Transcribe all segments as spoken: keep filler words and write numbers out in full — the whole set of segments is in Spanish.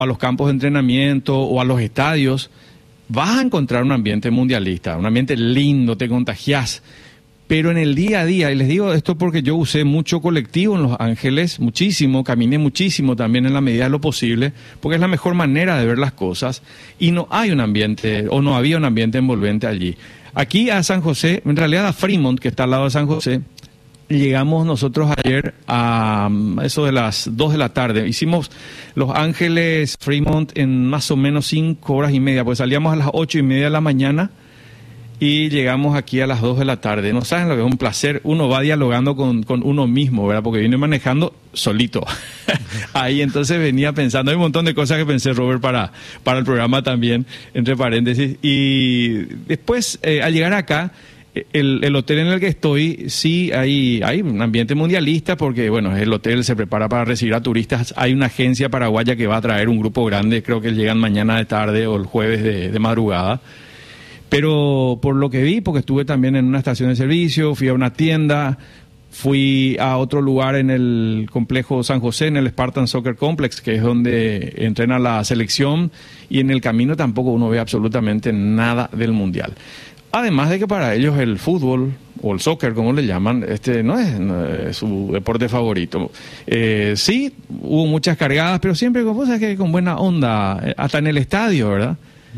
a los campos de entrenamiento o a los estadios, vas a encontrar un ambiente mundialista, un ambiente lindo, te contagiás. Pero en el día a día, y les digo esto porque yo usé mucho colectivo en Los Ángeles, muchísimo, caminé muchísimo también en la medida de lo posible, porque es la mejor manera de ver las cosas, y no hay un ambiente, o no había un ambiente envolvente allí. Aquí a San José, en realidad a Fremont, que está al lado de San José, llegamos nosotros ayer a eso de las dos de la tarde. Hicimos Los Ángeles, Fremont en más o menos cinco horas y media, pues salíamos a las ocho y media de la mañana, y llegamos aquí a las dos de la tarde. No saben lo que es un placer. Uno va dialogando con, con uno mismo, ¿verdad? Porque viene manejando solito. Ahí entonces venía pensando. Hay un montón de cosas que pensé, Robert, para, para el programa también, entre paréntesis. Y después, eh, al llegar acá, el, el hotel en el que estoy, sí hay, hay un ambiente mundialista, porque, bueno, el hotel se prepara para recibir a turistas. Hay una agencia paraguaya que va a traer un grupo grande. Creo que llegan mañana de tarde o el jueves de, de madrugada. Pero por lo que vi, porque estuve también en una estación de servicio, fui a una tienda, fui a otro lugar en el complejo San José, en el Spartan Soccer Complex, que es donde entrena la selección, y en el camino tampoco uno ve absolutamente nada del Mundial. Además de que para ellos el fútbol, o el soccer, como le llaman, este no es, no es su deporte favorito. Eh, sí, hubo muchas cargadas, pero siempre con cosas que con buena onda, hasta en el estadio, ¿verdad?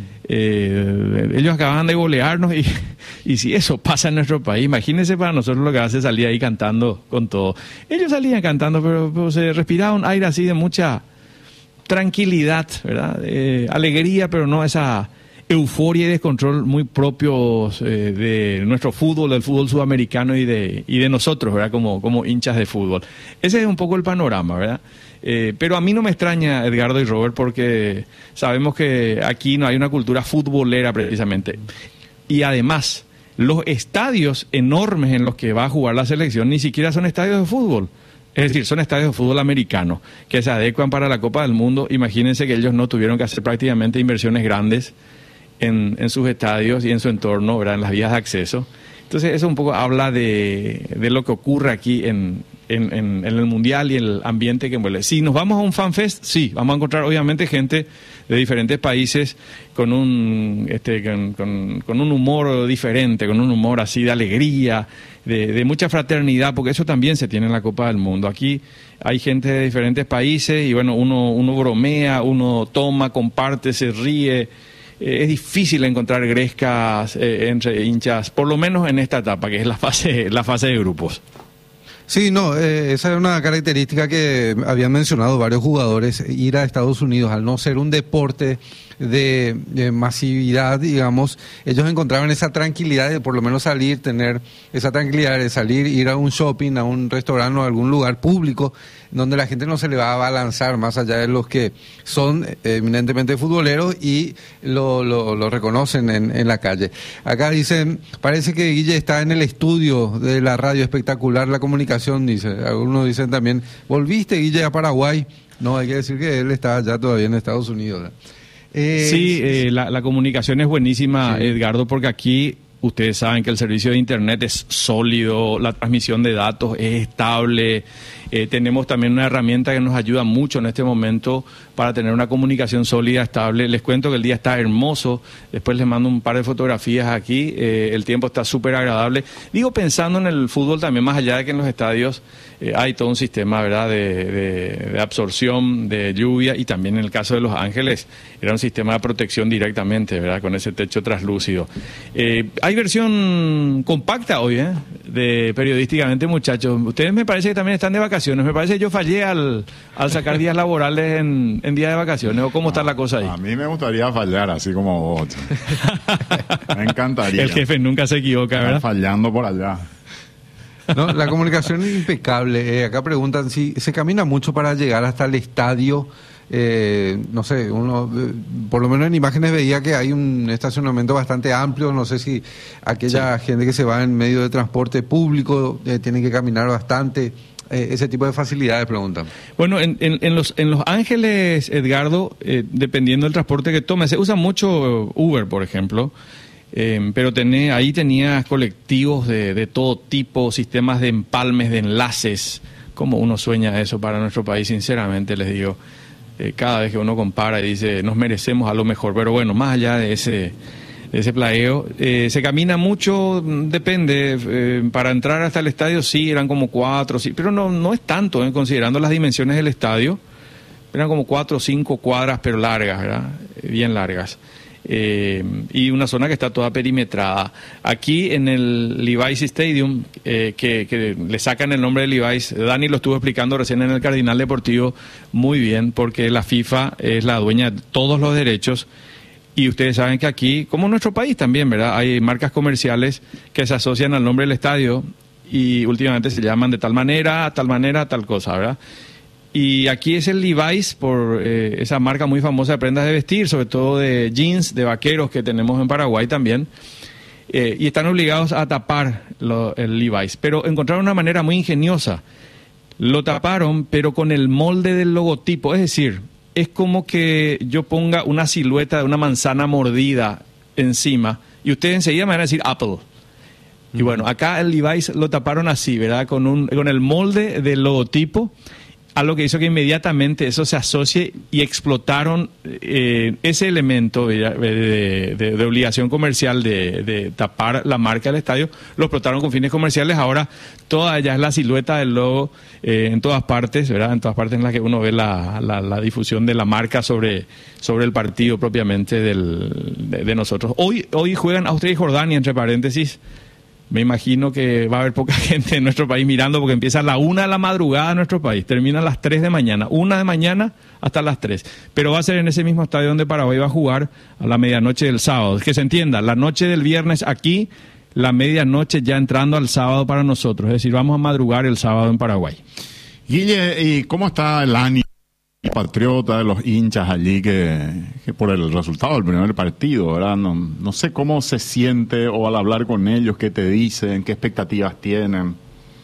Eh, ellos acababan de golearnos y, y si eso pasa en nuestro país, imagínense para nosotros lo que hace salir ahí cantando con todo. Ellos salían cantando, pero, pero se respiraba un aire así de mucha tranquilidad, ¿verdad? Eh, alegría, pero no esa euforia y descontrol muy propios eh, de nuestro fútbol, del fútbol sudamericano y de, y de nosotros, ¿verdad? Como, como hinchas de fútbol. Ese es un poco el panorama, ¿verdad? Eh, pero a mí no me extraña, Edgardo y Robert, porque sabemos que aquí no hay una cultura futbolera precisamente. Y además, los estadios enormes en los que va a jugar la selección ni siquiera son estadios de fútbol. Es decir, son estadios de fútbol americano que se adecuan para la Copa del Mundo. Imagínense que ellos no tuvieron que hacer prácticamente inversiones grandes en, en sus estadios y en su entorno, ¿verdad? En las vías de acceso. Entonces, eso un poco habla de, de lo que ocurre aquí en... En, en, en el Mundial y el ambiente que envuelve. Si nos vamos a un FanFest, sí, vamos a encontrar obviamente gente de diferentes países con un este con, con, con un humor diferente, con un humor así de alegría, de, de mucha fraternidad, porque eso también se tiene en la Copa del Mundo. Aquí hay gente de diferentes países y bueno, uno, uno bromea, uno toma, comparte, se ríe. Eh, es difícil encontrar grescas eh, entre hinchas, por lo menos en esta etapa, que es la fase, la fase de grupos. Sí, no, eh, esa es una característica que habían mencionado varios jugadores, ir a Estados Unidos, al no ser un deporte de, de masividad, digamos, ellos encontraban esa tranquilidad de por lo menos salir, tener esa tranquilidad de salir, ir a un shopping, a un restaurante o a algún lugar público, donde la gente no se le va a abalanzar más allá de los que son eminentemente futboleros y lo, lo, lo reconocen en, en la calle. Acá dicen, parece que Guille está en el estudio de la radio, espectacular la comunicación, dice. Algunos dicen también, ¿volviste, Guille, a Paraguay? No, hay que decir que él está allá todavía en Estados Unidos. Eh, sí, eh, la, la comunicación es buenísima, sí. Edgardo, porque aquí ustedes saben que el servicio de Internet es sólido, la transmisión de datos es estable. Eh, tenemos también una herramienta que nos ayuda mucho en este momento para tener una comunicación sólida, estable. Les cuento que el día está hermoso, después les mando un par de fotografías aquí, eh, el tiempo está súper agradable. Digo, pensando en el fútbol también, más allá de que en los estadios eh, hay todo un sistema, ¿verdad?, de, de, de absorción, de lluvia, y también en el caso de Los Ángeles era un sistema de protección directamente, ¿verdad?, con ese techo traslúcido. Eh, hay versión compacta hoy, ¿eh?, de periodísticamente, muchachos. Ustedes me parece que también están de vacaciones. Me parece que yo fallé al, al sacar días laborales en, en días de vacaciones. ¿O cómo está la cosa ahí? A mí me gustaría fallar, así como vos. Me encantaría. El jefe nunca se equivoca, ¿verdad? Estar fallando por allá. No, la comunicación es impecable. Eh, acá preguntan si se camina mucho para llegar hasta el estadio. Eh, no sé, uno eh, por lo menos en imágenes veía que hay un estacionamiento bastante amplio. No sé si aquella sí. gente que se va en medio de transporte público eh, tiene que caminar bastante. Eh, ese tipo de facilidades, preguntan. Bueno, en, en, en, los, en Los Ángeles, Edgardo, eh, dependiendo del transporte que tome, se usa mucho Uber, por ejemplo. Eh, pero tené, ahí tenías colectivos de, de todo tipo, sistemas de empalmes, de enlaces. ¿Cómo uno sueña eso para nuestro país? Sinceramente les digo. eh, cada vez que uno compara y dice, nos merecemos algo mejor. Pero bueno, más allá de ese, de ese plagueo, eh, se camina mucho, depende. Eh, para entrar hasta el estadio sí, eran como cuatro, sí, pero no, no es tanto, eh, considerando las dimensiones del estadio. Eran como cuatro o cinco cuadras, pero largas, ¿verdad? Bien largas. Eh, y una zona que está toda perimetrada. Aquí en el Levi's Stadium, eh, que, que le sacan el nombre de Levi's, Dani lo estuvo explicando recién en el Cardinal Deportivo muy bien, porque la FIFA es la dueña de todos los derechos. Y ustedes saben que aquí, como en nuestro país también, ¿verdad? Hay marcas comerciales que se asocian al nombre del estadio y últimamente se llaman de tal manera, tal manera, tal cosa, ¿verdad? Y aquí es el Levi's por eh, esa marca muy famosa de prendas de vestir, sobre todo de jeans, de vaqueros que tenemos en Paraguay también. Eh, y están obligados a tapar lo, el Levi's. Pero encontraron una manera muy ingeniosa. Lo taparon, pero con el molde del logotipo. Es decir, es como que yo ponga una silueta de una manzana mordida encima y ustedes enseguida me van a decir Apple. Y bueno, acá el Levi's lo taparon así, ¿verdad? Con, un, con el molde del logotipo. Algo que hizo que inmediatamente eso se asocie y explotaron eh, ese elemento de, de, de, de obligación comercial de, de tapar la marca del estadio, lo explotaron con fines comerciales. Ahora toda ya es la silueta del logo eh, en todas partes, ¿verdad? En todas partes en las que uno ve la, la, la difusión de la marca sobre, sobre el partido propiamente del, de, de nosotros. Hoy, hoy juegan Austria y Jordania, entre paréntesis. Me imagino que va a haber poca gente en nuestro país mirando porque empieza a la una de la madrugada en nuestro país, termina a las tres de mañana, una de mañana hasta las tres. Pero va a ser en ese mismo estadio donde Paraguay va a jugar a la medianoche del sábado. Que se entienda, la noche del viernes aquí, la medianoche ya entrando al sábado para nosotros. Es decir, vamos a madrugar el sábado en Paraguay. Guille, ¿y cómo está el ánimo patriota de los hinchas allí que, que por el resultado del primer partido, ¿verdad? No, no sé cómo se siente o al hablar con ellos, qué te dicen, qué expectativas tienen.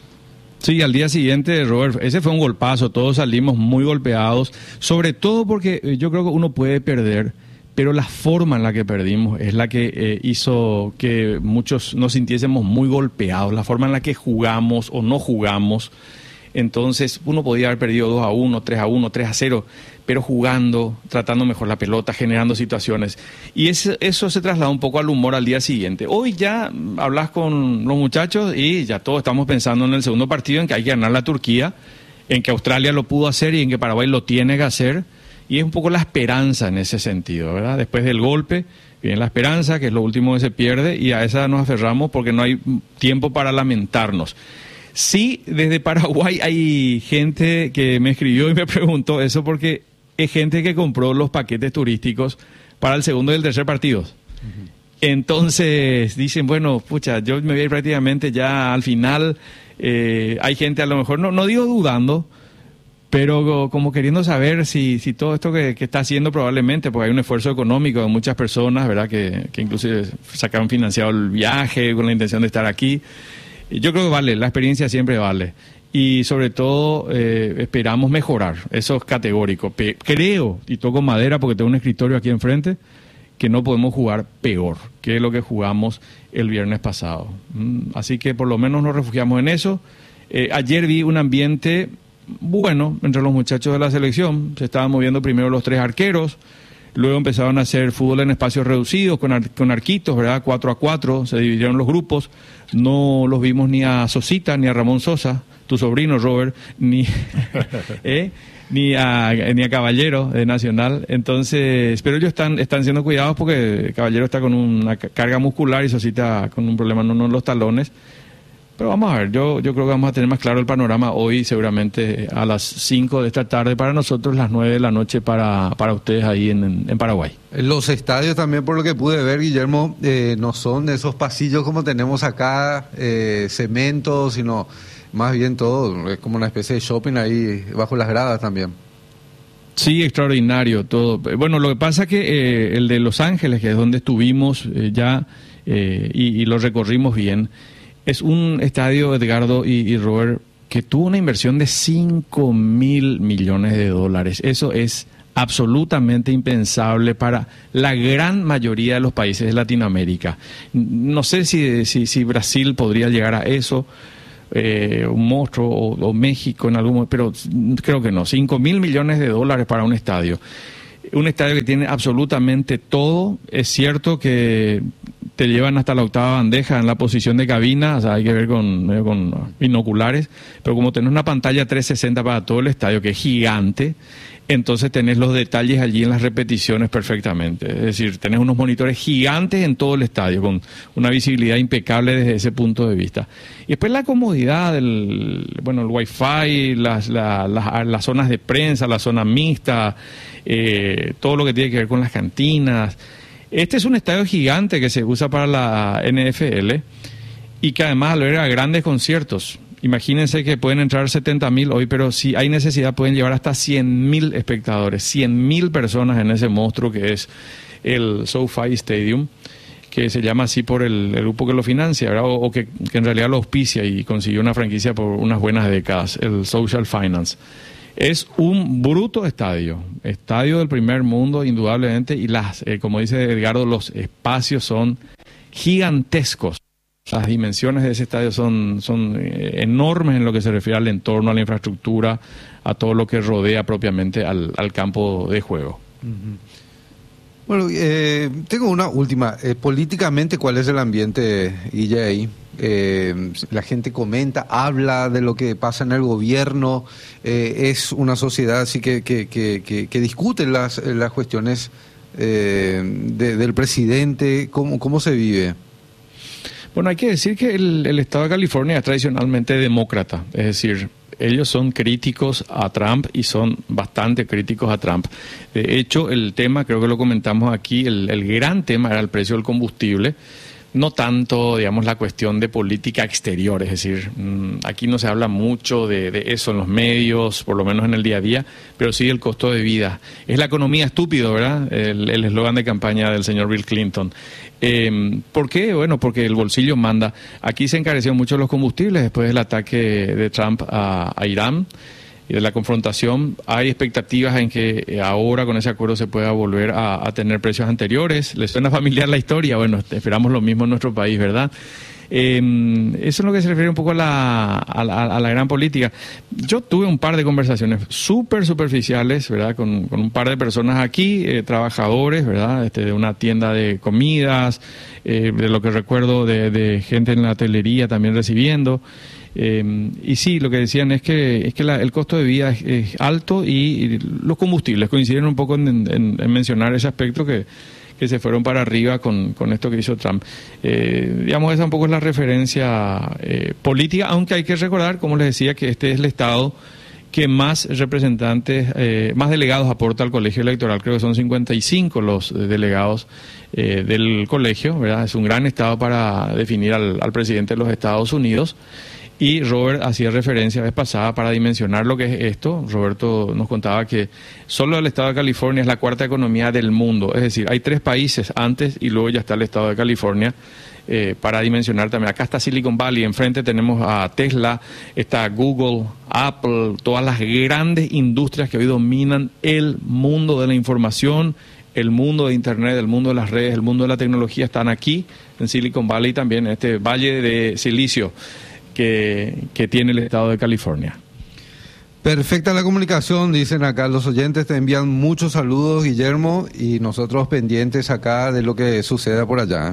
Sí, al día siguiente, Robert, ese fue un golpazo, todos salimos muy golpeados, sobre todo porque yo creo que uno puede perder, pero la forma en la que perdimos es la que eh, hizo que muchos nos sintiésemos muy golpeados, la forma en la que jugamos o no jugamos. Entonces uno podía haber perdido dos a uno, tres a uno, tres a cero, pero jugando, tratando mejor la pelota, generando situaciones. Y eso, eso se trasladó un poco al humor al día siguiente. Hoy ya hablas con los muchachos y ya todos estamos pensando en el segundo partido, en que hay que ganar la Turquía, en que Australia lo pudo hacer y en que Paraguay lo tiene que hacer. Y es un poco la esperanza en ese sentido, ¿verdad? Después del golpe viene la esperanza, que es lo último que se pierde, y a esa nos aferramos porque no hay tiempo para lamentarnos. Sí, desde Paraguay hay gente que me escribió y me preguntó eso porque es gente que compró los paquetes turísticos para el segundo y el tercer partido. Uh-huh. Entonces dicen, bueno, pucha, yo me voy a ir prácticamente ya al final. Eh, hay gente a lo mejor, no, no digo dudando, pero como queriendo saber si, si todo esto que, que está haciendo probablemente, porque hay un esfuerzo económico de muchas personas, ¿verdad? Que, que inclusive sacaron financiado el viaje con la intención de estar aquí. Yo creo que vale, la experiencia siempre vale. Y sobre todo eh, esperamos mejorar, eso es categórico. Pe- creo, y toco madera porque tengo un escritorio aquí enfrente, que no podemos jugar peor que lo que jugamos el viernes pasado. Mm, así que por lo menos nos refugiamos en eso. Eh, ayer vi un ambiente bueno entre los muchachos de la selección. Se estaban moviendo primero los tres arqueros. Luego empezaron a hacer fútbol en espacios reducidos, con, ar- con arquitos, ¿verdad? cuatro a cuatro, se dividieron los grupos. No los vimos ni a Sosita, ni a Ramón Sosa, tu sobrino Robert, ni, ¿eh? ni, a, ni a Caballero de Nacional. Entonces, pero ellos están, están siendo cuidados porque Caballero está con una carga muscular y Sosita con un problema en uno de los talones. Pero vamos a ver, yo, yo creo que vamos a tener más claro el panorama hoy, seguramente a las cinco de esta tarde para nosotros, las nueve de la noche para, para ustedes ahí en, en Paraguay. Los estadios también, por lo que pude ver, Guillermo, eh, no son esos pasillos como tenemos acá, eh, cemento, sino más bien todo, es como una especie de shopping ahí bajo las gradas también. Sí, extraordinario todo. Bueno, lo que pasa que eh, el de Los Ángeles, que es donde estuvimos eh, ya eh, y, y lo recorrimos bien, es un estadio, Edgardo y, y Robert, que tuvo una inversión de cinco mil millones de dólares. Eso es absolutamente impensable para la gran mayoría de los países de Latinoamérica. No sé si, si, si Brasil podría llegar a eso, eh, un monstruo, o, o México en algún momento, pero creo que no, cinco mil millones de dólares para un estadio. Un estadio que tiene absolutamente todo. Es cierto que te llevan hasta la octava bandeja en la posición de cabina, o sea, hay que ver con, con binoculares, pero como tenés una pantalla trescientos sesenta para todo el estadio, que es gigante, entonces tenés los detalles allí en las repeticiones perfectamente. Es decir, tenés unos monitores gigantes en todo el estadio, con una visibilidad impecable desde ese punto de vista. Y después la comodidad, del, bueno, el wifi, las, la, las, las zonas de prensa, la zona mixta, eh, todo lo que tiene que ver con las cantinas. Este es un estadio gigante que se usa para la N F L y que además alberga grandes conciertos. Imagínense que pueden entrar setenta mil hoy, pero si hay necesidad pueden llevar hasta cien mil espectadores, cien mil personas en ese monstruo que es el SoFi Stadium, que se llama así por el, el grupo que lo financia, ¿verdad? O, o que, que en realidad lo auspicia y consiguió una franquicia por unas buenas décadas, el Social Finance. Es un bruto estadio, estadio del primer mundo indudablemente, y las, eh, como dice Edgardo, los espacios son gigantescos. Las dimensiones de ese estadio son, son eh, enormes en lo que se refiere al entorno, a la infraestructura, a todo lo que rodea propiamente al, al campo de juego. Uh-huh. Bueno, eh, tengo una última. Eh, políticamente, ¿cuál es el ambiente, Guille, ahí? Eh, la gente comenta, habla de lo que pasa en el gobierno. Eh, es una sociedad así que, que, que, que, que discute las, las cuestiones eh, de, del presidente. ¿Cómo, cómo se vive? Bueno, hay que decir que el, el estado de California es tradicionalmente demócrata, es decir, ellos son críticos a Trump y son bastante críticos a Trump. De hecho, el tema, creo que lo comentamos aquí, el, el gran tema era el precio del combustible, no tanto, digamos, la cuestión de política exterior, es decir, aquí no se habla mucho de, de eso en los medios, por lo menos en el día a día, pero sí el costo de vida. Es la economía estúpido, ¿verdad? El eslogan de campaña del señor Bill Clinton. Eh, ¿Por qué? Bueno, porque el bolsillo manda. Aquí se encarecieron mucho los combustibles después del ataque de Trump a, a Irán y de la confrontación. Hay expectativas en que ahora con ese acuerdo se pueda volver a, a tener precios anteriores. ¿Les suena familiar la historia? Bueno, esperamos lo mismo en nuestro país, ¿verdad? Eh, eso es lo que se refiere un poco a la, a, la, a la gran política. Yo tuve un par de conversaciones súper superficiales, ¿verdad? Con, con un par de personas aquí, eh, trabajadores, ¿verdad? Este, de una tienda de comidas, eh, de lo que recuerdo de, de gente en la hotelería también recibiendo. Eh, y sí, lo que decían es que es que la, el costo de vida es, es alto y, y los combustibles coinciden un poco en, en, en mencionar ese aspecto que que se fueron para arriba con, con esto que hizo Trump. Eh, digamos, esa un poco es la referencia eh, política, aunque hay que recordar, como les decía, que este es el estado que más representantes, eh, más delegados aporta al colegio electoral. Creo que son cincuenta y cinco los delegados eh, del colegio, ¿verdad? Es un gran estado para definir al, al presidente de los Estados Unidos. Y Robert hacía referencia la vez pasada para dimensionar lo que es esto. Roberto nos contaba que solo el estado de California es la cuarta economía del mundo. Es decir, hay tres países antes y luego ya está el estado de California. Eh, para dimensionar también. Acá está Silicon Valley, enfrente tenemos a Tesla, está Google, Apple, todas las grandes industrias que hoy dominan el mundo de la información, el mundo de Internet, el mundo de las redes, el mundo de la tecnología, están aquí en Silicon Valley también, en este valle de silicio que, que tiene el estado de California. Perfecta la comunicación, dicen acá los oyentes, te envían muchos saludos, Guillermo, y nosotros pendientes acá de lo que suceda por allá.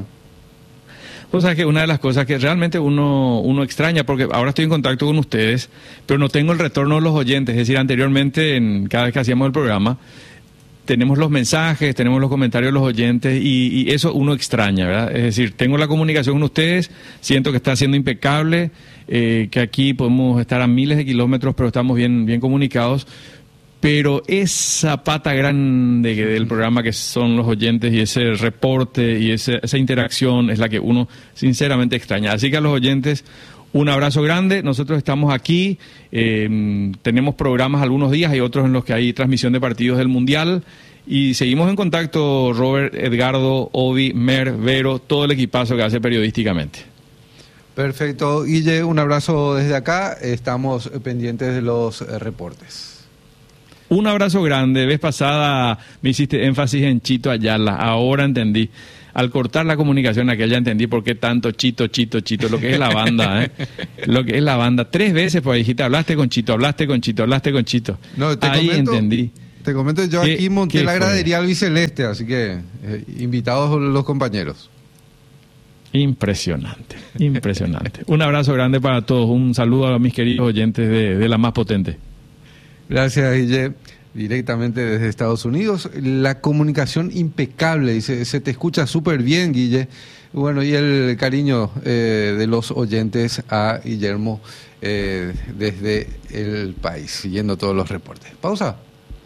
Pues sabes que una de las cosas que realmente uno, uno extraña, porque ahora estoy en contacto con ustedes, pero no tengo el retorno de los oyentes. Es decir, anteriormente, en, cada vez que hacíamos el programa, tenemos los mensajes, tenemos los comentarios de los oyentes y, y eso uno extraña, ¿verdad? Es decir, tengo la comunicación con ustedes, siento que está siendo impecable, eh, que aquí podemos estar a miles de kilómetros, pero estamos bien, bien comunicados. Pero esa pata grande del programa que son los oyentes y ese reporte y ese, esa interacción es la que uno sinceramente extraña. Así que a los oyentes, un abrazo grande. Nosotros estamos aquí, eh, tenemos programas algunos días y otros en los que hay transmisión de partidos del Mundial. Y seguimos en contacto, Robert, Edgardo, Ovi, Mer, Vero, todo el equipazo que hace periodísticamente. Perfecto. Guille, un abrazo desde acá. Estamos pendientes de los eh, reportes. Un abrazo grande. Vez pasada me hiciste énfasis en Chito Ayala. Ahora entendí. Al cortar la comunicación aquella entendí por qué tanto Chito, Chito, Chito. Lo que es la banda, ¿eh? Lo que es la banda. Tres veces pues dijiste, hablaste con Chito, hablaste con Chito, hablaste con Chito. No, te Ahí comento, entendí. Te comento, yo ¿Qué- aquí monté qué la fue? gradería albiceleste, así que eh, invitados los compañeros. Impresionante, impresionante. Un abrazo grande para todos. Un saludo a mis queridos oyentes de, de La Más Potente. Gracias, Guille. Directamente desde Estados Unidos. La comunicación impecable, dice, se te escucha súper bien, Guille. Bueno, y el cariño eh, de los oyentes a Guillermo eh, desde el país, siguiendo todos los reportes. Pausa.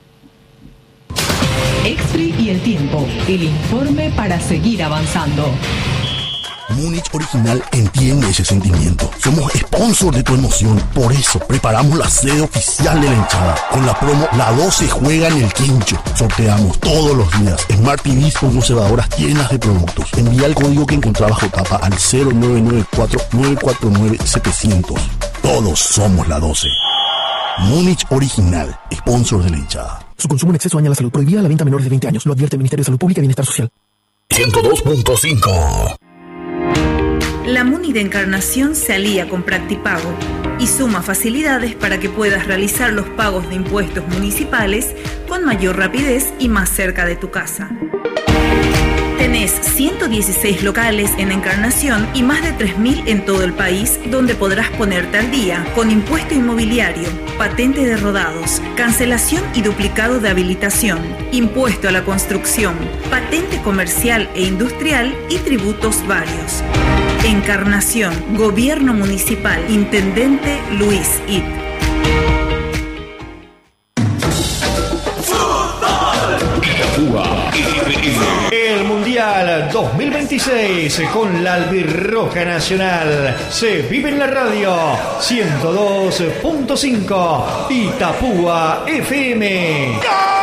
Expri y el tiempo, el informe para seguir avanzando. Múnich Original entiende ese sentimiento. Somos sponsor de tu emoción. Por eso preparamos la sede oficial de la hinchada. Con la promo La doce juega en el quincho. Sorteamos todos los días Smart T Vs con conservadoras llenas de productos. Envía el código que encontrás bajo tapa al cero nueve nueve cuatro nueve cuatro nueve siete cero cero. Todos somos la doce. Múnich Original, sponsor de la hinchada. Su consumo en exceso daña la salud. Prohibida la venta a menores de veinte años. Lo advierte el Ministerio de Salud Pública y Bienestar Social. ciento dos punto cinco. La MUNI de Encarnación se alía con Practipago y suma facilidades para que puedas realizar los pagos de impuestos municipales con mayor rapidez y más cerca de tu casa. Tenés ciento dieciséis locales en Encarnación y más de tres mil en todo el país donde podrás ponerte al día con impuesto inmobiliario, patente de rodados, cancelación y duplicado de habilitación, impuesto a la construcción, patente comercial e industrial y tributos varios. Encarnación, Gobierno Municipal, Intendente Luis It. El Mundial dos mil veintiséis con la Albirroja Nacional se vive en la radio ciento dos punto cinco Itapúa F M.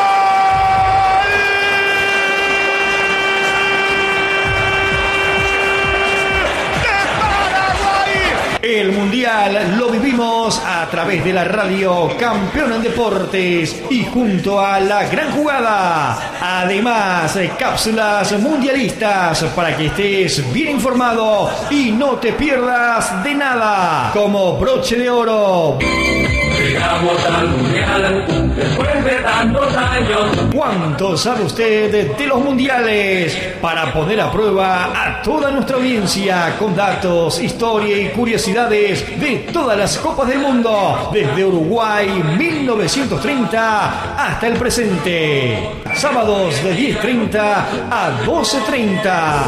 El Mundial lo vivimos a través de la radio Campeón en Deportes y junto a La Gran Jugada. Además, cápsulas mundialistas para que estés bien informado y no te pierdas de nada. Como Broche de Oro. Llegamos al Mundial después de tantos años. ¿Cuánto sabe usted de los mundiales? Para poner a prueba a toda nuestra audiencia con datos, historia y curiosidades de todas las copas del mundo, desde Uruguay mil novecientos treinta hasta el presente. Sábados de diez treinta a doce treinta.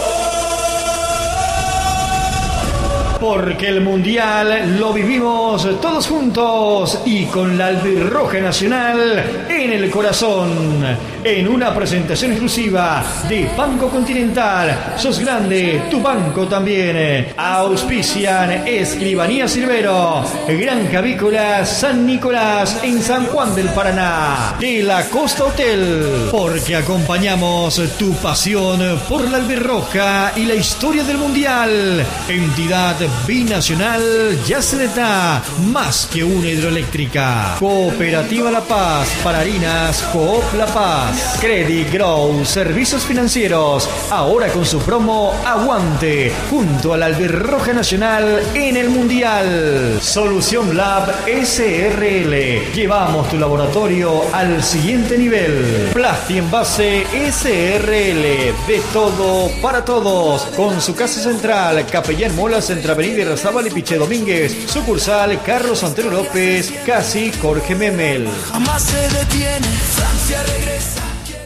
Porque el Mundial lo vivimos todos juntos y con la Albirroja Nacional en el corazón. En una presentación exclusiva de Banco Continental. Sos grande, tu banco también. Auspician Escribanía Silvero, Granja Avícola San Nicolás en San Juan del Paraná. De la Costa Hotel. Porque acompañamos tu pasión por la Albirroja y la historia del Mundial. Entidad binacional Yaceneta, más que una hidroeléctrica. Cooperativa La Paz, para harinas Coop La Paz. Credit Grow, servicios financieros, ahora con su promo Aguante, junto a la Albirroja Nacional en el Mundial. Solución Lab S R L, llevamos tu laboratorio al siguiente nivel. Plasti Envase S R L, de todo para todos, con su casa central, Capellán Molas, entre Avenida Irarrázaval y Piche Domínguez, sucursal Carlos Santero López, casi Jorge Memel. Jamás se detiene, Francia regresa.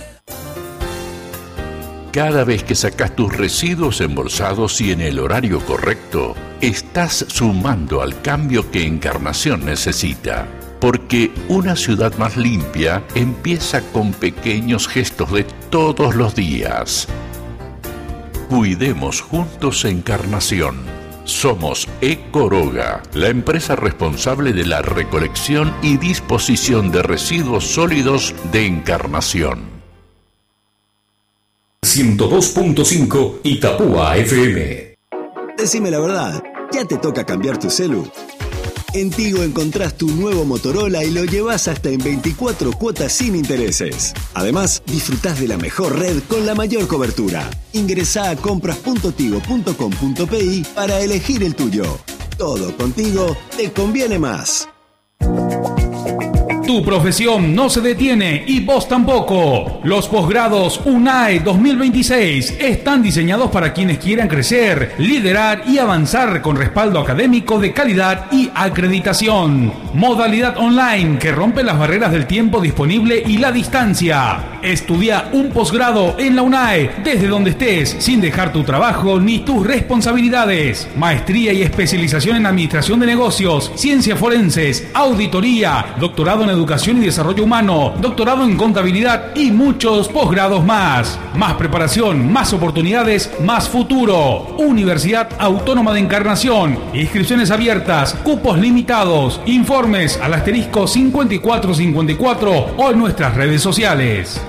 Cada vez que sacas tus residuos embolsados y en el horario correcto, estás sumando al cambio que Encarnación necesita. Porque una ciudad más limpia empieza con pequeños gestos de todos los días. Cuidemos juntos Encarnación. Somos Ecoroga, la empresa responsable de la recolección y disposición de residuos sólidos de Encarnación. ciento dos punto cinco Itapúa F M. Decime la verdad, ¿ya te toca cambiar tu celu? En Tigo encontrás tu nuevo Motorola y lo llevas hasta en veinticuatro cuotas sin intereses. Además, disfrutás de la mejor red con la mayor cobertura. Ingresá a compras punto tigo punto com punto pi para elegir el tuyo. Todo contigo te conviene más. Tu profesión no se detiene y vos tampoco. Los posgrados UNAE dos mil veintiséis están diseñados para quienes quieran crecer, liderar y avanzar con respaldo académico de calidad y acreditación. Modalidad online que rompe las barreras del tiempo disponible y la distancia. Estudia un posgrado en la UNAE desde donde estés, sin dejar tu trabajo ni tus responsabilidades. Maestría y especialización en administración de negocios, ciencias forenses, auditoría, doctorado en Educación y Desarrollo Humano, doctorado en Contabilidad y muchos posgrados más. Más preparación, más oportunidades, más futuro. Universidad Autónoma de Encarnación. Inscripciones abiertas, cupos limitados. Informes al asterisco cincuenta y cuatro cincuenta y cuatro o en nuestras redes sociales.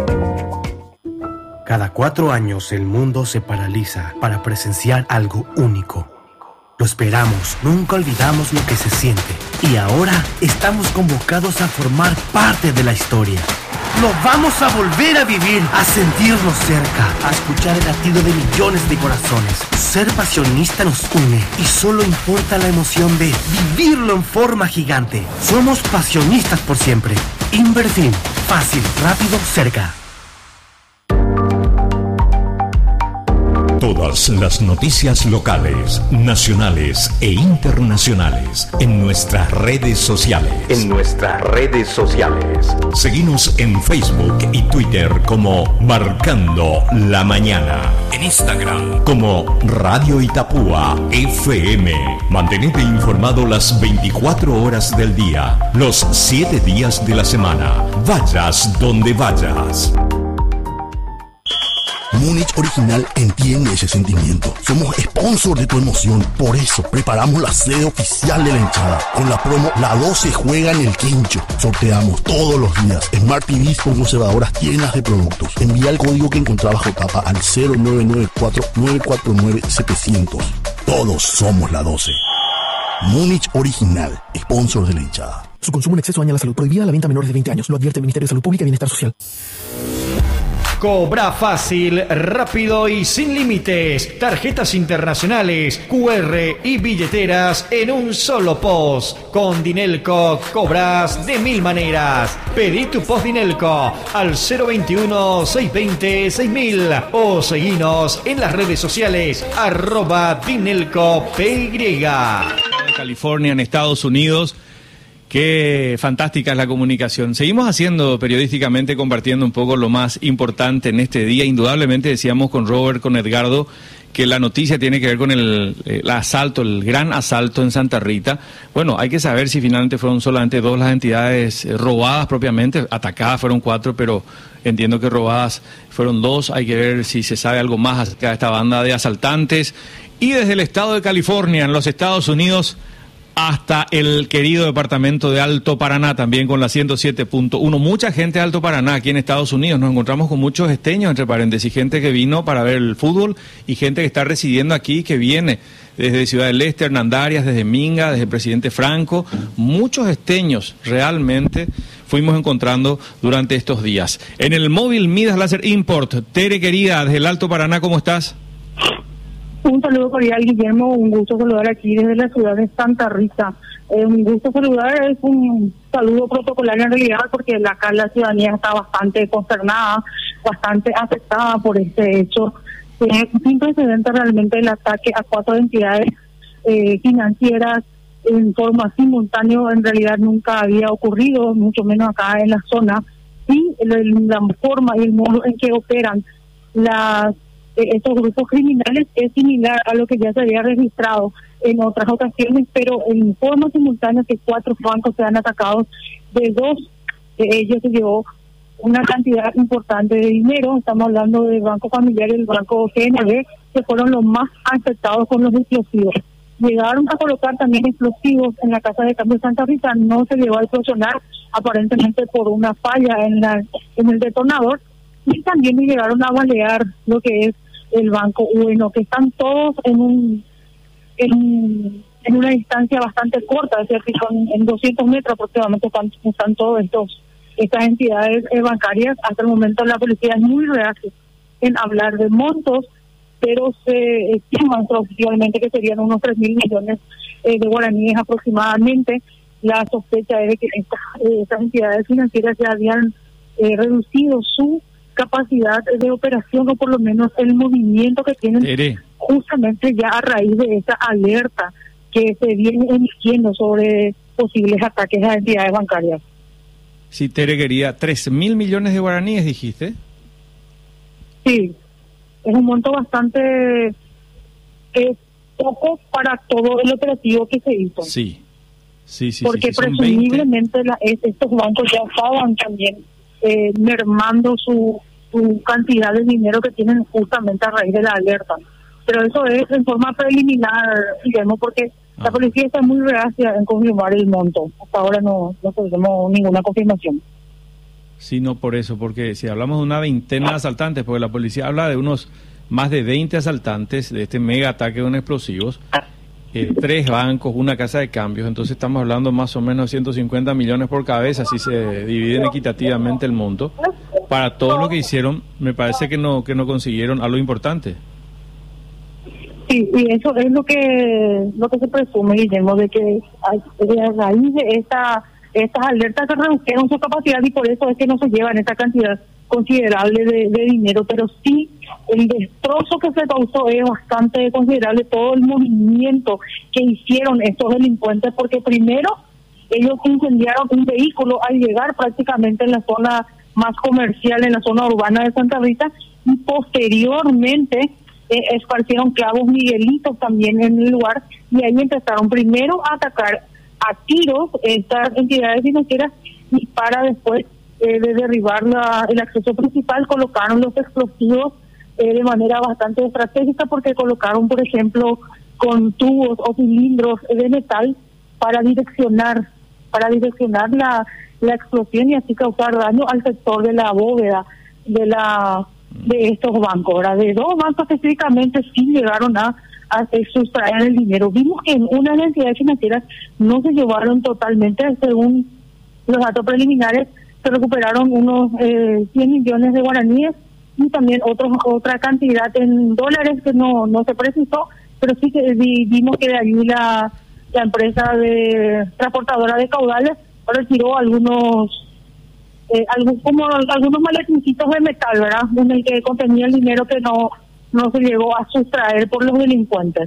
Cada cuatro años el mundo se paraliza para presenciar algo único. Lo esperamos, nunca olvidamos lo que se siente. Y ahora estamos convocados a formar parte de la historia. Lo vamos a volver a vivir, a sentirnos cerca, a escuchar el latido de millones de corazones. Ser pasionista nos une y solo importa la emoción de vivirlo en forma gigante. Somos pasionistas por siempre. Inverfin, fácil, rápido, cerca. Todas las noticias locales, nacionales e internacionales en nuestras redes sociales. En nuestras redes sociales. Seguinos en Facebook y Twitter como Marcando la Mañana. En Instagram como Radio Itapúa F M. Mantenete informado las veinticuatro horas del día, los siete días de la semana. Vayas donde vayas. Múnich Original entiende ese sentimiento. Somos sponsor de tu emoción. Por eso preparamos la sede oficial de la hinchada. Con la promo La doce juega en el quincho. Sorteamos todos los días Smart T Vs con conservadoras llenas de productos. Envía el código que encontrás bajo tapa al cero nueve nueve cuatro nueve cuatro nueve siete cero cero. Todos somos la doce. Múnich Original, sponsor de la hinchada. Su consumo en exceso daña la salud. Prohibida la venta a menores de veinte años. Lo advierte el Ministerio de Salud Pública y Bienestar Social. Cobra fácil, rápido y sin límites. Tarjetas internacionales, Q R y billeteras en un solo post. Con Dinelco cobras de mil maneras. Pedí tu post Dinelco al cero veintiuno, seiscientos veinte, seis mil o seguinos en las redes sociales arroba Dinelco P Y. California, en Estados Unidos. Qué fantástica es la comunicación. Seguimos haciendo periodísticamente, compartiendo un poco lo más importante en este día. Indudablemente decíamos con Robert, con Edgardo, que la noticia tiene que ver con el, el asalto, el gran asalto en Santa Rita. Bueno, hay que saber si finalmente fueron solamente dos las entidades robadas propiamente, atacadas fueron cuatro, pero entiendo que robadas fueron dos. Hay que ver si se sabe algo más acerca de esta banda de asaltantes. Y desde el estado de California, en los Estados Unidos, hasta el querido departamento de Alto Paraná, también con la ciento siete punto uno. Mucha gente de Alto Paraná aquí en Estados Unidos. Nos encontramos con muchos esteños, entre paréntesis, gente que vino para ver el fútbol y gente que está residiendo aquí, que viene desde Ciudad del Este, Hernandarias, desde Minga, desde Presidente Franco. Muchos esteños realmente fuimos encontrando durante estos días. En el móvil Midas Láser Import, Tere querida, desde el Alto Paraná, ¿cómo estás? Un saludo cordial, Guillermo, un gusto saludar aquí desde la ciudad de Santa Rita. Eh, un gusto saludar, es un saludo protocolar en realidad, porque acá la ciudadanía está bastante consternada, bastante afectada por este hecho. Eh, sin precedente realmente el ataque a cuatro entidades eh, financieras en forma simultánea, en realidad nunca había ocurrido, mucho menos acá en la zona, y el, la forma y el modo en que operan las estos grupos criminales es similar a lo que ya se había registrado en otras ocasiones, pero en forma simultánea que cuatro bancos sean atacados, de dos de ellos se llevó una cantidad importante de dinero. Estamos hablando del Banco Familiar y el Banco G N B, que fueron los más afectados con los explosivos. Llegaron a colocar también explosivos en la Casa de Cambio de Santa Rita, no se llegó a explosionar, aparentemente por una falla en la en el detonador, y también llegaron a balear lo que es el Banco Bueno, que están todos en un en en una distancia bastante corta, es decir, con, en doscientos metros aproximadamente están, están todos estos estas entidades eh, bancarias. Hasta el momento la policía es muy reacia en hablar de montos, pero se estima oficialmente que serían unos tres mil millones eh, de guaraníes aproximadamente. La sospecha es de que estas, eh, estas entidades financieras ya habían eh, reducido su capacidad de operación, o por lo menos el movimiento que tienen, Tere, justamente ya a raíz de esa alerta que se viene emitiendo sobre posibles ataques a entidades bancarias. Sí, Tere, quería tres mil millones de guaraníes, dijiste. Sí, es un monto bastante eh, poco para todo el operativo que se hizo. Sí, sí, sí. Porque sí, sí, presumiblemente la, estos bancos ya estaban también eh, mermando su, su cantidad de dinero que tienen justamente a raíz de la alerta. Pero eso es en forma preliminar, digamos, porque ah. la policía está muy reacia en confirmar el monto. Hasta ahora no, no tenemos ninguna confirmación. Sí, no por eso, porque si hablamos de una veintena de asaltantes, porque la policía habla de unos más de veinte asaltantes de este mega ataque con explosivos, eh, tres bancos, una casa de cambios, entonces estamos hablando más o menos de ciento cincuenta millones por cabeza, si se dividen equitativamente el monto. Para todo lo que hicieron, me parece que no que no consiguieron algo importante. Sí, y eso es lo que lo que se presume, Guillermo, de que a raíz de esta estas alertas se redujeron su capacidad y por eso es que no se llevan esta cantidad considerable de, de dinero, pero sí el destrozo que se causó es bastante considerable, todo el movimiento que hicieron estos delincuentes, porque primero ellos incendiaron un vehículo al llegar prácticamente en la zona más comercial, en la zona urbana de Santa Rita, y posteriormente eh, esparcieron clavos miguelitos también en el lugar, y ahí empezaron primero a atacar a tiros estas entidades financieras, y para después eh, de derribar la, el acceso principal colocaron los explosivos eh, de manera bastante estratégica, porque colocaron, por ejemplo, con tubos o cilindros de metal para direccionar para direccionar la, la explosión y así causar daño al sector de la bóveda de la de estos bancos. Ahora, de dos bancos específicamente sí llegaron a a sustraer el dinero. Vimos que en una de las entidades financieras no se llevaron totalmente, según los datos preliminares, se recuperaron unos eh, cien millones de guaraníes y también otros otra cantidad en dólares que no no se precisó, pero sí que vi, vimos que de allí la, la empresa de transportadora de caudales retiró algunos eh, algún, como algunos maletincitos de metal, ¿verdad?, en el que contenía el dinero que no no se llegó a sustraer por los delincuentes.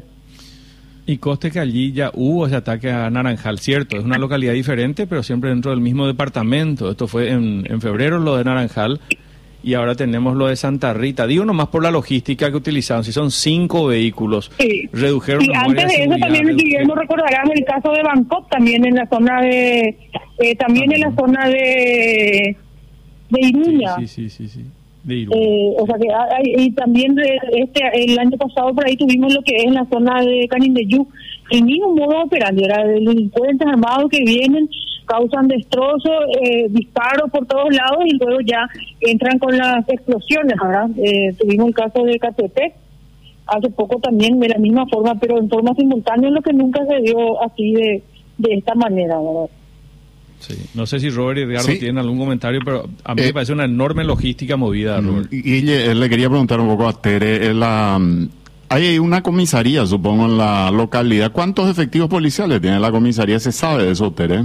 Y coste que allí ya hubo ese ataque a Naranjal, cierto, es una localidad diferente, pero siempre dentro del mismo departamento. Esto fue en, en febrero lo de Naranjal, y ahora tenemos lo de Santa Rita. Digo nomás por la logística que utilizaron, si son cinco vehículos, sí. redujeron sí, la antes de eso también, Guillermo, recordarás el caso de Bangkok, también en la zona de, eh, también ah, en la zona de, de Iruña. Sí, sí, sí, sí. sí. Eh, o sea que hay, y también de este el año pasado por ahí tuvimos lo que es en la zona de Canindeyú, el mismo modo operandi, era de delincuentes armados que vienen, causan destrozos, eh, disparos por todos lados y luego ya entran con las explosiones. Ahora eh, tuvimos el caso de Catepec hace poco también de la misma forma, pero en forma simultánea, lo que nunca se dio así de de esta manera, ¿verdad? Sí. No sé si Robert y Edgardo sí. tienen algún comentario, pero a mí eh, me parece una enorme logística movida, Robert. Y, y le, le quería preguntar un poco a Tere, la, hay una comisaría, supongo, en la localidad. ¿Cuántos efectivos policiales tiene la comisaría? ¿Se sabe de eso, Tere?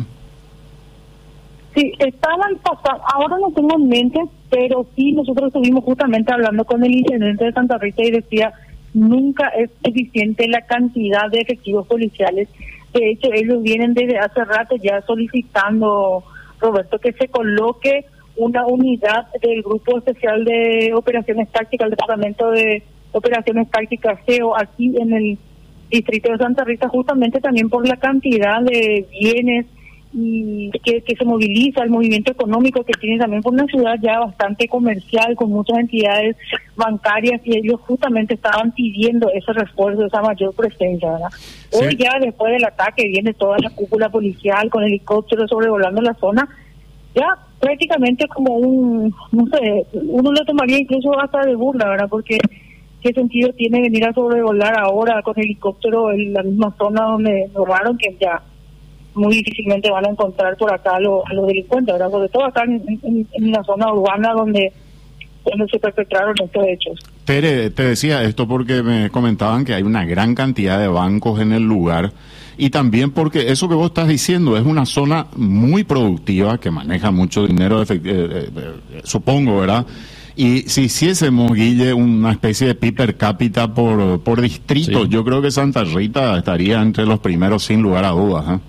Sí, estaban pasando, ahora no tengo en mente, pero sí nosotros estuvimos justamente hablando con el intendente de Santa Rita y decía, nunca es suficiente la cantidad de efectivos policiales. De hecho, ellos vienen desde hace rato ya solicitando, Roberto, que se coloque una unidad del Grupo Especial de Operaciones Tácticas, el Departamento de Operaciones Tácticas C E O, aquí en el distrito de Santa Rita, justamente también por la cantidad de bienes y que, que se moviliza, el movimiento económico que tiene también por una ciudad ya bastante comercial, con muchas entidades bancarias, y ellos justamente estaban pidiendo ese refuerzo, esa mayor presencia, ¿verdad? Sí. Hoy ya después del ataque viene toda la cúpula policial con helicópteros sobrevolando la zona, ya prácticamente como un, no sé, uno lo tomaría incluso hasta de burla, ¿verdad? Porque ¿qué sentido tiene venir a sobrevolar ahora con helicóptero en la misma zona donde robaron, que ya muy difícilmente van a encontrar por acá a, lo, a los delincuentes, ¿verdad? Sobre todo acá en, en, en una zona urbana donde, donde se perpetraron estos hechos. Tere, te decía esto porque me comentaban que hay una gran cantidad de bancos en el lugar y también porque eso que vos estás diciendo es una zona muy productiva que maneja mucho dinero, efect- eh, eh, supongo, ¿verdad? Y si hiciésemos, Guille, una especie de P I B per cápita por, por distrito, sí, yo creo que Santa Rita estaría entre los primeros sin lugar a dudas, ¿eh?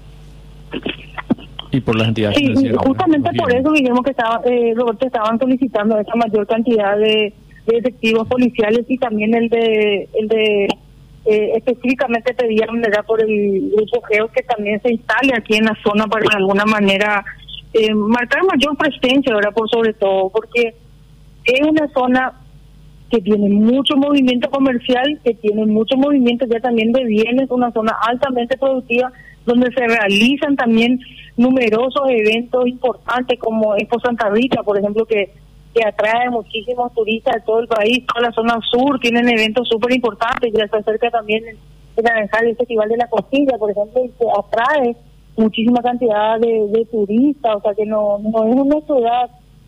Y por las entidades sí, financieras. justamente ¿no? por eso, Guillermo, que estaba, eh, Roberto, estaban solicitando esa mayor cantidad de, de efectivos policiales y también el de, el de eh, específicamente pedían, ¿verdad?, por el grupo Geo que también se instale aquí en la zona para de alguna manera eh, marcar mayor presencia, ¿verdad?, por sobre todo, porque es una zona que tiene mucho movimiento comercial, que tiene mucho movimiento ya también de bienes, una zona altamente productiva, donde se realizan también numerosos eventos importantes como Expo Santa Rita, por ejemplo, que, que atrae muchísimos turistas de todo el país. Toda la zona sur tienen eventos súper importantes, ya se acerca también el Naranjal, el Festival de la Costilla, por ejemplo, y que atrae muchísima cantidad de, de turistas, o sea que no, no es una ciudad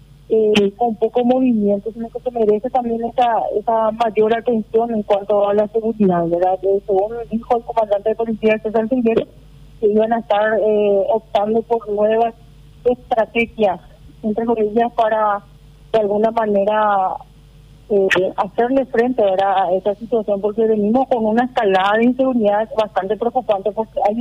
eh, con poco movimiento, sino que se merece también esa, esa mayor atención en cuanto a la seguridad, ¿verdad? Eh, según dijo el comandante de policía César Figueroa, que iban a estar eh, optando por nuevas estrategias, entre comillas, para de alguna manera eh, hacerle frente, ¿verdad?, a esa situación, porque venimos con una escalada de inseguridad bastante preocupante, porque hay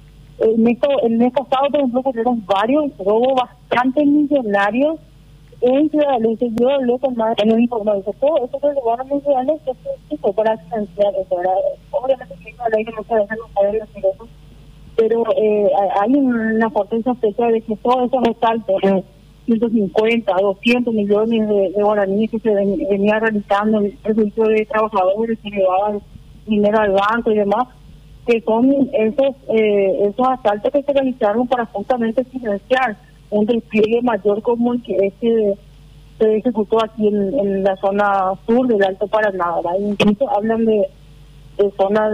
en esto, en el mes pasado, por ejemplo, ocurrieron varios robos bastante millonarios en Ciudad Luz. Yo hablé con más de los informados, todo eso que robaron en Ciudad Luz, que fue para financiar eso, ¿verdad? Obviamente que la ley que muchas veces no puede decir eso, pero eh, hay una fuerte sospecha de que todos esos resaltos de ciento cincuenta, doscientos millones de, de guaraníes que se ven, venía realizando el servicio de trabajadores que llevaban dinero al banco y demás, que son esos eh, esos asaltos que se realizaron para justamente financiar un despliegue mayor como el que este se ejecutó aquí en, en la zona sur del Alto Paraná, ¿verdad? Incluso hablan de de zona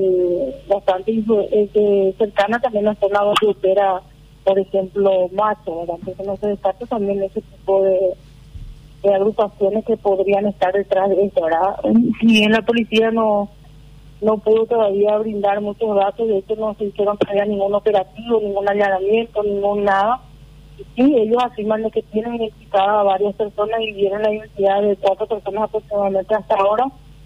de bastante eh, de, cercana también a la zona donde opera, por ejemplo, Macho, ¿verdad? Entonces no se descarta también ese tipo de, de agrupaciones que podrían estar detrás de esto, ¿verdad? Si bien la policía no no pudo todavía brindar muchos datos, de hecho no se hicieron todavía ningún operativo, ningún allanamiento, ningún nada. Y sí, ellos afirman de que tienen identificado a varias personas y dieron la identidad de cuatro personas aproximadamente hasta ahora,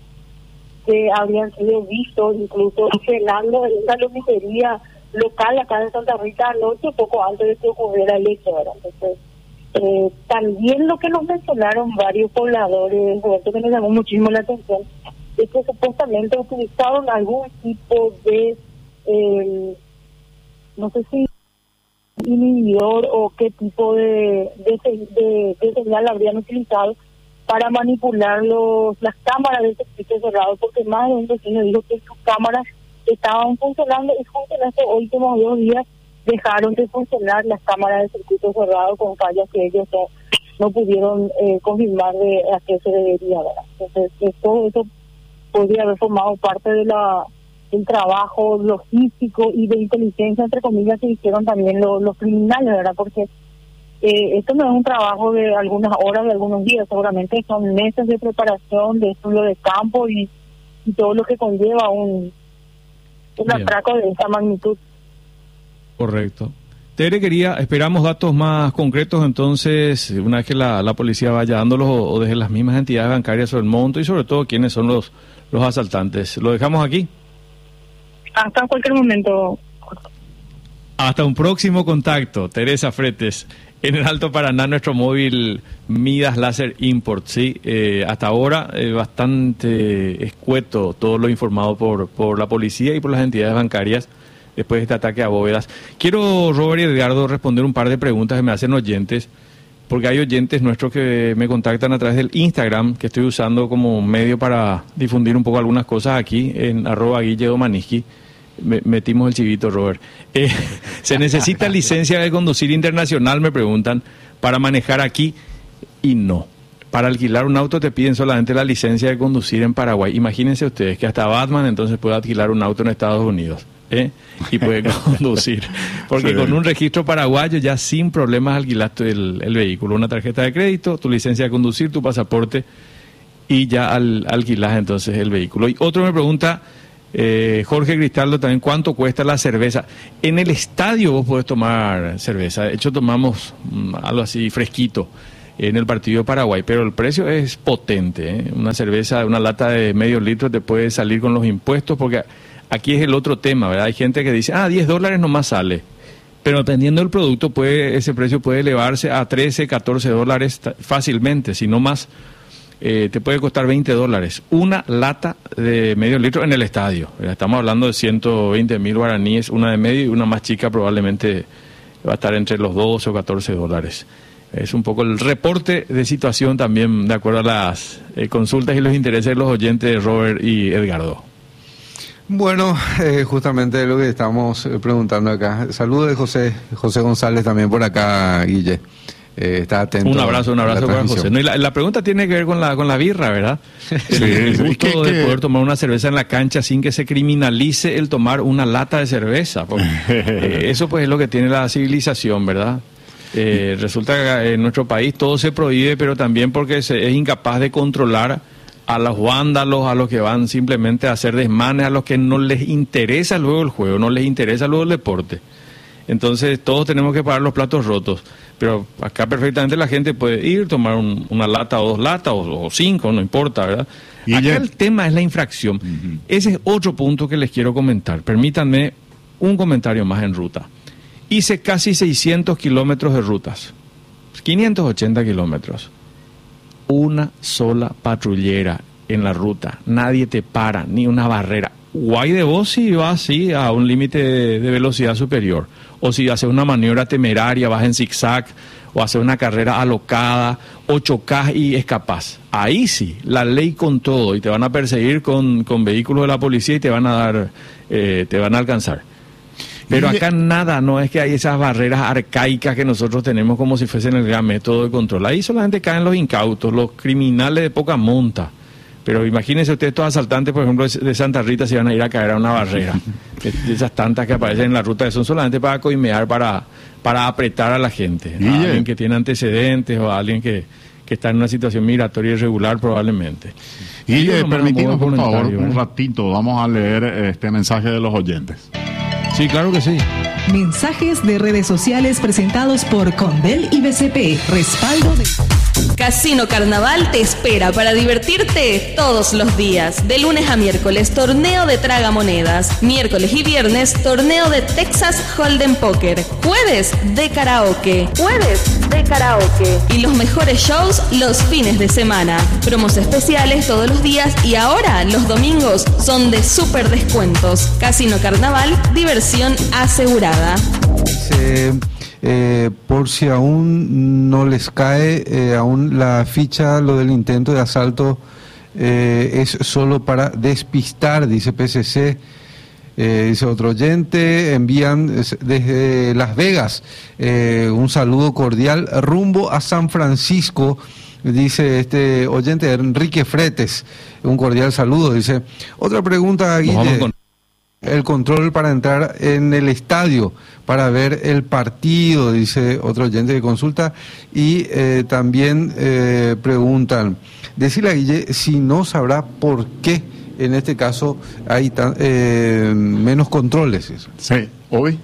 que habrían sido vistos incluso cenando en una lomistería local acá en Santa Rita anoche, poco antes de que ocurriera el hecho, ¿verdad? Entonces, eh, también lo que nos mencionaron varios pobladores, Roberto, que nos llamó muchísimo la atención, es que supuestamente utilizaron algún tipo de, eh, no sé si inhibidor o qué tipo de, de, de, de señal habrían utilizado para manipular los, las cámaras del circuito cerrado, porque más de un vecino dijo que sus cámaras estaban funcionando y justo en estos últimos dos días dejaron de funcionar las cámaras del circuito cerrado con fallas que ellos no, no pudieron eh, confirmar de a qué se debería, ¿verdad? Entonces, esto, eso podría haber formado parte de la del trabajo logístico y de inteligencia, entre comillas, que hicieron también los, los criminales, ¿verdad? Porque Eh, esto no es un trabajo de algunas horas, de algunos días, seguramente son meses de preparación, de estudio de campo y, y todo lo que conlleva un, un atraco de esta magnitud. Correcto. Tere, quería, esperamos datos más concretos entonces, una vez que la, la policía vaya dándolos o, o desde las mismas entidades bancarias sobre el monto y sobre todo quiénes son los, los asaltantes. ¿Lo dejamos aquí? Hasta cualquier momento. Hasta un próximo contacto. Teresa Fretes, en el Alto Paraná, nuestro móvil Midas Láser Import, ¿sí? Eh, hasta ahora eh, bastante escueto todo lo informado por, por la policía y por las entidades bancarias después de este ataque a bóvedas. Quiero, Robert y Edgardo, responder un par de preguntas que me hacen oyentes, porque hay oyentes nuestros que me contactan a través del Instagram, que estoy usando como medio para difundir un poco algunas cosas aquí, en arroba Guille Domaniski. Me, metimos el chivito, Robert. Eh, ¿Se necesita licencia de conducir internacional, me preguntan, para manejar aquí? Y no. para alquilar un auto te piden solamente la licencia de conducir en Paraguay. Imagínense ustedes que hasta Batman entonces puede alquilar un auto en Estados Unidos, ¿eh? Y puede conducir. Porque sí, con un registro paraguayo ya sin problemas alquilaste el, el vehículo, una tarjeta de crédito, tu licencia de conducir, tu pasaporte y ya al, alquilas entonces el vehículo. Y otro me pregunta, eh, Jorge Cristaldo también, ¿cuánto cuesta la cerveza? En el estadio vos podés tomar cerveza, de hecho tomamos mm, algo así fresquito en el partido de Paraguay, pero el precio es potente, ¿eh? Una cerveza, una lata de medio litro te puede salir con los impuestos, porque aquí es el otro tema, ¿verdad? Hay gente que dice, ah, diez dólares nomás sale, pero dependiendo del producto, puede, ese precio puede elevarse a trece, catorce dólares fácilmente, si no más, eh, te puede costar veinte dólares, una lata de medio litro en el estadio, ¿verdad? Estamos hablando de ciento veinte mil guaraníes, una de medio y una más chica probablemente va a estar entre los doce o catorce dólares. Es un poco el reporte de situación también, de acuerdo a las eh, consultas y los intereses de los oyentes Robert y Edgardo. Bueno, eh, justamente lo que estamos preguntando acá. Saludos de José, José González también por acá, Guille. Eh, está atento. Un abrazo, un abrazo para José. No, y la, la pregunta tiene que ver con la con la birra, ¿verdad? Sí, el gusto es que, de que... poder tomar una cerveza en la cancha sin que se criminalice el tomar una lata de cerveza. Porque, eh, eso pues es lo que tiene la civilización, ¿verdad? Eh, resulta que en nuestro país todo se prohíbe, pero también porque se es incapaz de controlar a los vándalos, a los que van simplemente a hacer desmanes, a los que no les interesa luego el juego, no les interesa luego el deporte. Entonces todos tenemos que pagar los platos rotos, pero acá perfectamente la gente puede ir, tomar un, una lata o dos latas o, o cinco, no importa, ¿verdad? Y acá ya... el tema es la infracción. Uh-huh. Ese es otro punto que les quiero comentar. Permítanme un comentario más en ruta. Hice casi seiscientos kilómetros de rutas, quinientos ochenta kilómetros. Una sola patrullera en la ruta, nadie te para, ni una barrera. Guay de vos si vas así a un límite de, de velocidad superior, o si haces una maniobra temeraria, vas en zigzag, o haces una carrera alocada, o chocas y escapás. Ahí sí, la ley con todo, y te van a perseguir con, con vehículos de la policía y te van a dar, eh, te van a alcanzar. Pero acá nada, no es que hay esas barreras arcaicas que nosotros tenemos como si fuesen el gran método de control. Ahí solamente caen los incautos, los criminales de poca monta. Pero imagínense ustedes, estos asaltantes, por ejemplo, de Santa Rita, se van a ir a caer a una barrera. De esas tantas que aparecen en la ruta, son solamente para coimear, para, para apretar a la gente. A alguien que tiene antecedentes o a alguien que, que está en una situación migratoria irregular probablemente. Y permitimos, por favor, un ratito, vamos a leer este mensaje de los oyentes. Sí, claro que sí. Mensajes de redes sociales presentados por Condel y B C P. Respaldo de... Casino Carnaval te espera para divertirte todos los días. De lunes a miércoles, torneo de tragamonedas. Miércoles y viernes, torneo de Texas Hold'em Poker. Jueves de karaoke. Jueves de karaoke. Y los mejores shows los fines de semana. Promos especiales todos los días y ahora los domingos son de súper descuentos. Casino Carnaval, diversión asegurada. Sí. Eh, por si aún no les cae, eh, aún la ficha, lo del intento de asalto eh, es solo para despistar, dice P C C, eh, dice otro oyente, envían desde Las Vegas eh, un saludo cordial rumbo a San Francisco, dice este oyente Enrique Fretes, un cordial saludo, dice. Otra pregunta, Guille. El control para entrar en el estadio, para ver el partido, dice otro oyente de consulta. Y eh, también eh, preguntan, decirle a Guille si no sabrá por qué en este caso hay tan, eh, menos controles. Sí, hoy.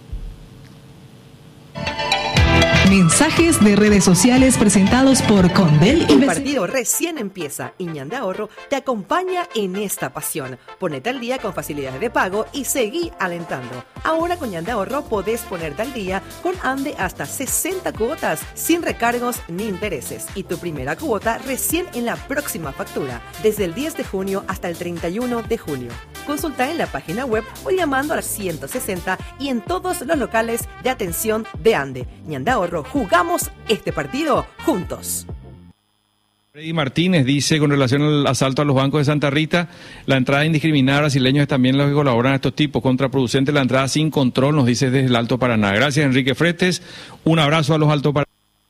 Mensajes de redes sociales presentados por Condel y B C P. El partido recién empieza y Ñande Ahorro te acompaña en esta pasión. Ponete al día con facilidades de pago y seguí alentando. Ahora con Ñande Ahorro podés ponerte al día con Ande hasta sesenta cuotas sin recargos ni intereses. Y tu primera cuota recién en la próxima factura, desde el diez de junio hasta el treinta y uno de julio. Consulta en la página web o llamando a las ciento sesenta y en todos los locales de atención de Ande. Ñande Ahorro, jugamos este partido juntos. Freddy Martínez dice, con relación al asalto a los bancos de Santa Rita, la entrada indiscriminada de brasileños es también los que colaboran a estos tipos, contraproducente la entrada sin control, nos dice desde el Alto Paraná. Gracias, Enrique Fretes, un abrazo a los Alto Paraná.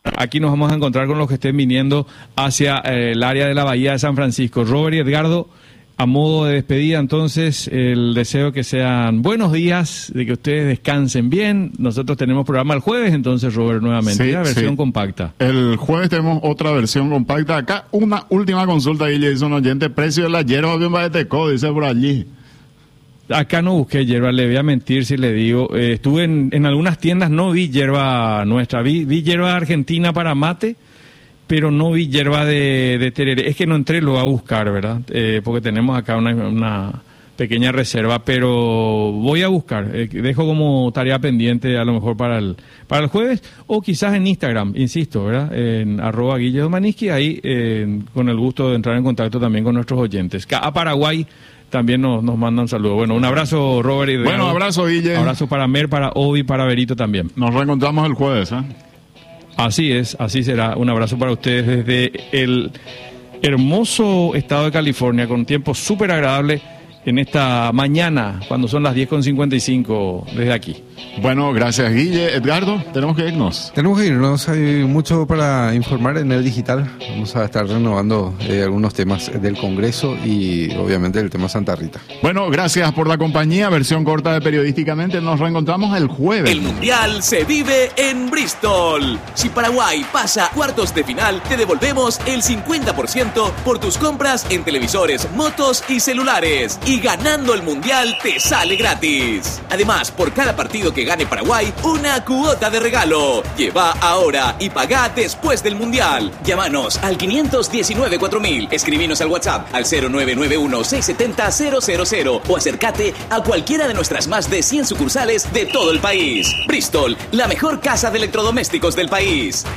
Aquí nos vamos a encontrar con los que estén viniendo hacia eh, el área de la Bahía de San Francisco. Robert y Edgardo, a modo de despedida, entonces, el deseo que sean buenos días, de que ustedes descansen bien. Nosotros tenemos programa el jueves, entonces, Robert, nuevamente, Sí, la versión sí. compacta. El jueves tenemos otra versión compacta. Acá una última consulta y le dice un oyente, precio de la hierba bien va de Teco, dice por allí. Acá no busqué hierba, le voy a mentir si le digo. Eh, estuve en, en algunas tiendas, no vi hierba nuestra, vi, vi hierba argentina para mate, pero no vi hierba de, de tereré. Es que no entré, lo voy a buscar, ¿verdad? Eh, porque tenemos acá una, una pequeña reserva, pero voy a buscar. Eh, dejo como tarea pendiente a lo mejor para el, para el jueves, o quizás en Instagram, insisto, ¿verdad? En arroba Guille Domaniski, ahí eh, con el gusto de entrar en contacto también con nuestros oyentes. A Paraguay también nos, nos manda un saludo. Bueno, un abrazo, Robert. Y Bueno, abrazo, Guille. Abrazo para Mer, para Obi, para Berito también. Nos reencontramos el jueves, ¿eh? Así es, así será. Un abrazo para ustedes desde el hermoso estado de California, con un tiempo súper agradable en esta mañana, cuando son las diez con cincuenta y cinco desde aquí. Bueno, gracias, Guille. Edgardo, tenemos que irnos. Tenemos que irnos, hay mucho para informar en el digital. Vamos a estar renovando eh, algunos temas del Congreso y obviamente el tema Santa Rita. Bueno, gracias por la compañía. Versión corta de Periodísticamente. Nos reencontramos el jueves. El Mundial se vive en Bristol. Si Paraguay pasa a cuartos de final, te devolvemos el cincuenta por ciento por tus compras en televisores, motos y celulares. Y ganando el Mundial te sale gratis. Además, por cada partido que gane Paraguay, una cuota de regalo. Lleva ahora y paga después del Mundial. Llámanos al quinientos diecinueve cuatro mil. Escribinos al WhatsApp al cero nueve nueve uno seis siete cero cero cero cero o acércate a cualquiera de nuestras más de cien sucursales de todo el país. Bristol, la mejor casa de electrodomésticos del país.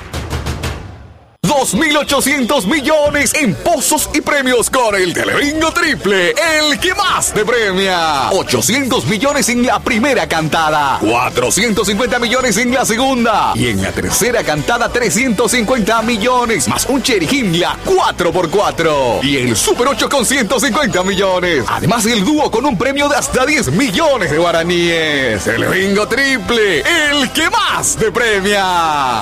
dos mil ochocientos millones en pozos y premios con el Telebingo Triple, el que más te premia. ochocientos millones en la primera cantada, cuatrocientos cincuenta millones en la segunda y en la tercera cantada trescientos cincuenta millones, más un Cherry Himla cuatro por cuatro y el Super ocho con ciento cincuenta millones. Además el dúo con un premio de hasta diez millones de guaraníes. Telebingo Triple, el que más te premia.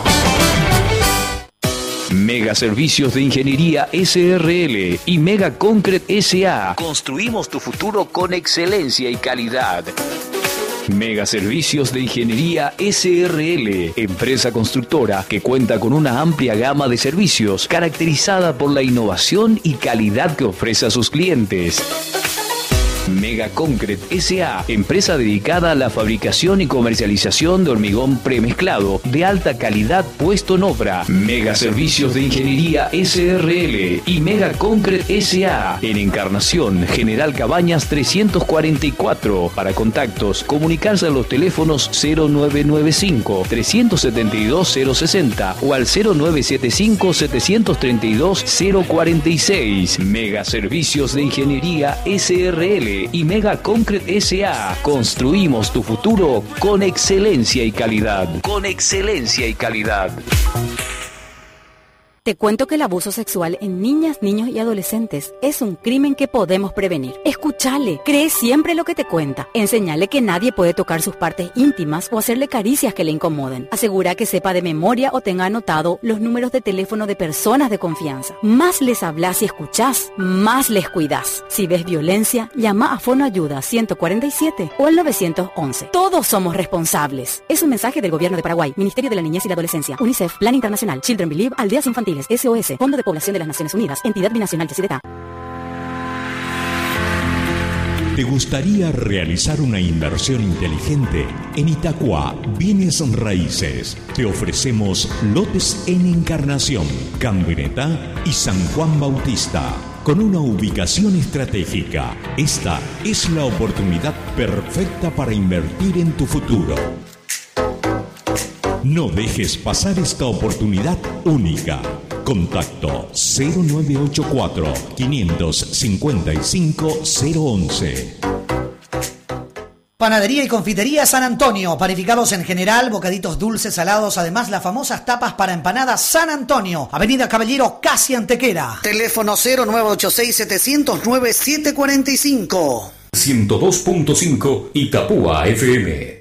Mega Servicios de Ingeniería S R L y Mega Concrete S A. Construimos tu futuro con excelencia y calidad. Mega Servicios de Ingeniería S R L, empresa constructora que cuenta con una amplia gama de servicios caracterizada por la innovación y calidad que ofrece a sus clientes. Mega Concrete S A, empresa dedicada a la fabricación y comercialización de hormigón premezclado de alta calidad puesto en obra. Mega Servicios de Ingeniería S R L y Mega Concrete S A en Encarnación, General Cabañas trescientos cuarenta y cuatro. Para contactos, comunicarse a los teléfonos cero nueve nueve cinco, tres siete dos, cero seis cero o al cero nueve siete cinco, siete tres dos, cero cuatro seis. Mega Servicios de Ingeniería S R L y Mega Concrete S A. Construimos tu futuro con excelencia y calidad. Con excelencia y calidad. Te cuento que el abuso sexual en niñas, niños y adolescentes es un crimen que podemos prevenir. Escúchale, cree siempre lo que te cuenta. Enseñale que nadie puede tocar sus partes íntimas o hacerle caricias que le incomoden. Asegura que sepa de memoria o tenga anotado los números de teléfono de personas de confianza. Más les hablas y escuchás, más les cuidás. Si ves violencia, llama a Fonoayuda ciento cuarenta y siete o al nueve once. Todos somos responsables. Es un mensaje del Gobierno de Paraguay, Ministerio de la Niñez y la Adolescencia, UNICEF, Plan Internacional, Children Believe, Aldeas Infantiles, S O S, Fondo de Población de las Naciones Unidas, Entidad Binacional Yacyretá. ¿Te gustaría realizar una inversión inteligente? En Itacua, Bienes Raíces, te ofrecemos lotes en Encarnación, Camioneta y San Juan Bautista. Con una ubicación estratégica, esta es la oportunidad perfecta para invertir en tu futuro. No dejes pasar esta oportunidad única. Contacto cero nueve ocho cuatro, cinco cinco cinco, cero once. Panadería y confitería San Antonio, panificados en general, bocaditos dulces, salados, además las famosas tapas para empanadas San Antonio, Avenida Caballero, casi Antequera. Teléfono cero nueve ocho seis, siete cero nueve, siete cuatro cinco. ciento dos punto cinco Itapúa F M.